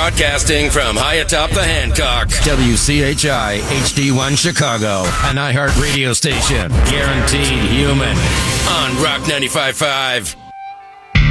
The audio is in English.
Broadcasting from high atop the Hancock. WCHI HD1 Chicago, an iHeart radio station. Guaranteed human. On Rock 95.5.